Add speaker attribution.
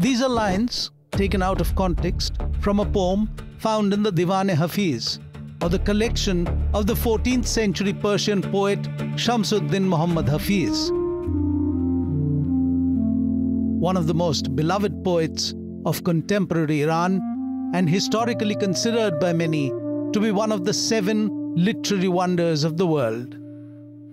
Speaker 1: These are lines taken out of context from a poem found in the Diwan-e-Hafiz, or the collection of the 14th century Persian poet Shamsuddin Muhammad Hafiz, one of the most beloved poets of contemporary Iran and historically considered by many to be one of the 7 literary wonders of the world.